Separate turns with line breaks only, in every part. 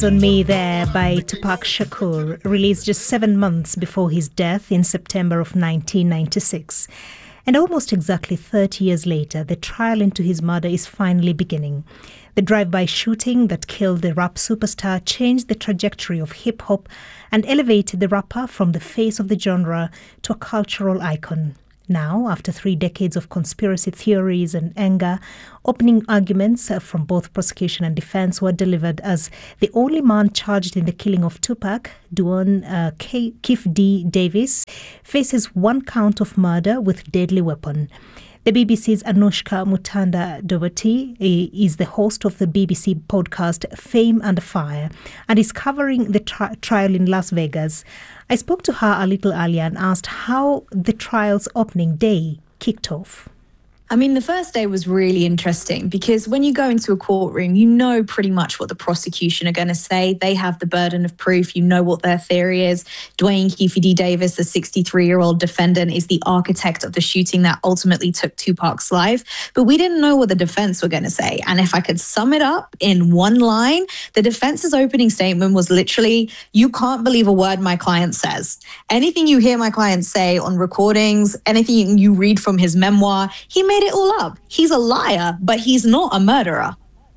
On Me There by Tupac Shakur, released just 7 months before his death in September of 1996. And almost exactly 30 years later, the trial into his murder is finally beginning. The drive-by shooting that killed the rap superstar changed the trajectory of hip-hop and elevated the rapper from the face of the genre to a cultural icon. Now, after 3 decades of conspiracy theories and anger, opening arguments from both prosecution and defense were delivered as the only man charged in the killing of Tupac, Duane Keefe D. Davis, faces 1 count of murder with deadly weapon. The BBC's Anushka Mutanda-Dawati is the host of the BBC podcast Fame Under Fire and is covering the trial in Las Vegas. I spoke to her a little earlier and asked how the trial's opening day kicked off.
I mean, the first day was really interesting because when you go into a courtroom, you know pretty much what the prosecution are going to say. They have the burden of proof. You know what their theory is. Duane Keefe D. Davis, the 63-year-old defendant, is the architect of the shooting that ultimately took Tupac's life. But we didn't know what the defense were going to say. And if I could sum it up in one line, the defense's opening statement was literally, "You can't believe a word my client says. Anything you hear my client say on recordings, anything you read from his memoir, he made it all up. He's a liar, but he's not a murderer."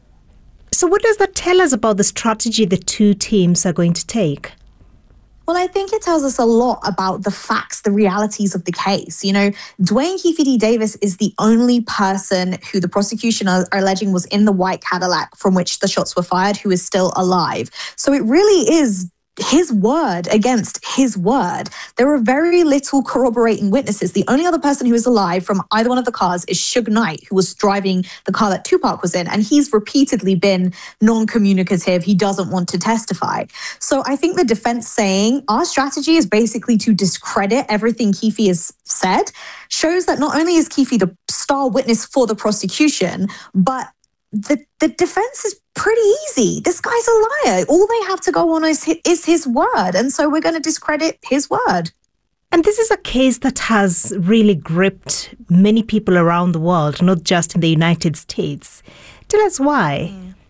So what does that tell us about the strategy the two teams are going to take?
Well, I think it tells us a lot about the facts, the realities of the case. You know, Duane Keefe D. Davis is the only person who the prosecution are alleging was in the white Cadillac from which the shots were fired who is still alive. So it really is his word against his word. There are very little corroborating witnesses. The only other person who is alive from either one of the cars is Suge Knight, who was driving the car that Tupac was in. And he's repeatedly been non-communicative. He doesn't want to testify. So I think the defense saying our strategy is basically to discredit everything Keefe has said shows that not only is Keefe the star witness for the prosecution, but the defense is pretty easy. This guy's a liar. All they have to go on is his word. And so we're going to discredit his word.
And this is a case that has really gripped many people around the world, not just in the United States. Tell us why.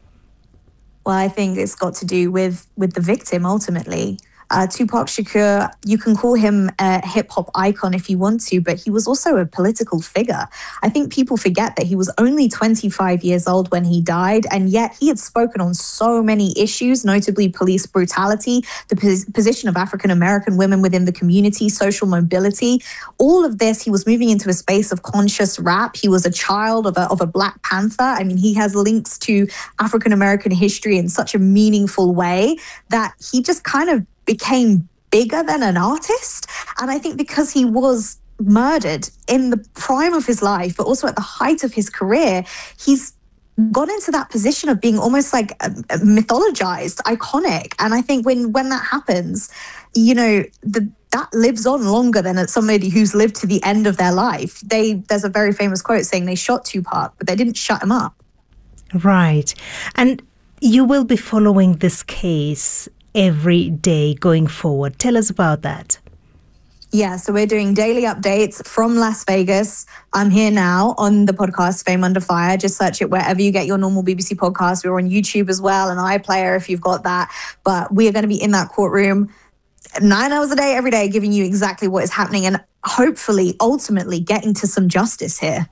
Well, I think it's got to do with the victim ultimately. Tupac Shakur, you can call him a hip-hop icon if you want to, but he was also a political figure. I think people forget that he was only 25 years old when he died, and yet he had spoken on so many issues, notably police brutality, the position of African-American women within the community, social mobility. All of this, he was moving into a space of conscious rap. He was a child of a Black Panther. I mean, he has links to African-American history in such a meaningful way that he just kind of became bigger than an artist. And I think because he was murdered in the prime of his life, but also at the height of his career, he's got into that position of being almost like mythologized, iconic. And I think when that happens, you know, that lives on longer than somebody who's lived to the end of their life. There's a very famous quote saying they shot Tupac, but they didn't shut him up.
Right. And you will be following this case every day going forward. Tell us about that.
Yeah, so we're doing daily updates from Las Vegas. I'm here now on the podcast Fame Under Fire. Just search it wherever you get your normal BBC podcast. We're on YouTube as well, and iPlayer if you've got that. But we are going to be in that courtroom 9 hours a day, every day, giving you exactly what is happening and hopefully, ultimately, getting to some justice here.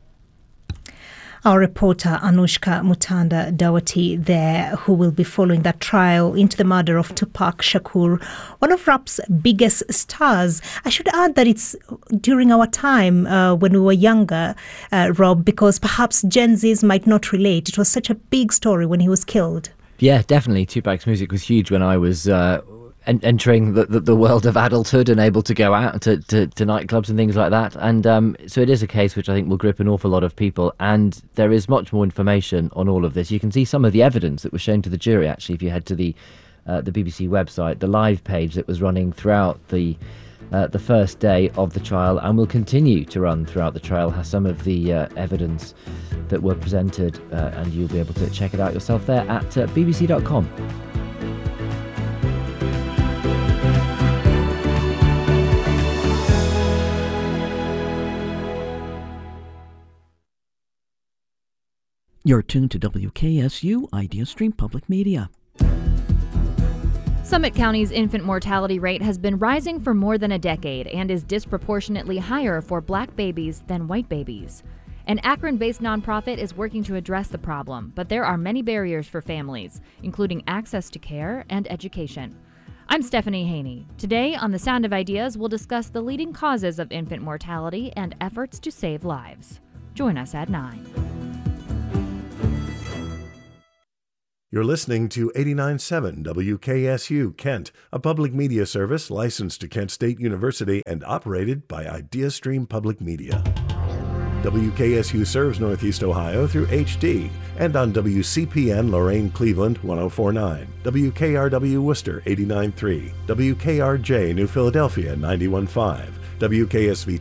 Our reporter Anushka Mutanda-Dawati there, who will be following that trial into the murder of Tupac Shakur, one of rap's biggest stars. I should add that it's during our time when we were younger, Rob, because perhaps Gen Zs might not relate. It was such a big story when he was killed.
Yeah, definitely. Tupac's music was huge when I was entering the world of adulthood and able to go out to nightclubs and things like that. And so it is a case which I think will grip an awful lot of people. And there is much more information on all of this. You can see some of the evidence that was shown to the jury, actually, if you head to the BBC website, the live page that was running throughout the first day of the trial and will continue to run throughout the trial has some of the evidence that were presented, and you'll be able to check it out yourself there at bbc.com.
You're tuned to WKSU Idea Stream Public Media. Summit County's infant mortality rate has been rising for more than a decade and is disproportionately higher for black babies than white babies. An Akron-based nonprofit is working to address the problem, but there are many barriers for families, including access to care and education. I'm Stephanie Haney. Today on The Sound of Ideas, we'll discuss the leading causes of infant mortality and efforts to save lives. Join us at 9.
You're listening to 89.7 WKSU Kent, a public media service licensed to Kent State University and operated by IdeaStream Public Media. WKSU serves Northeast Ohio through HD and on WCPN Lorain Cleveland 104.9, WKRW Worcester 89.3, WKRJ New Philadelphia 91.5, WKSV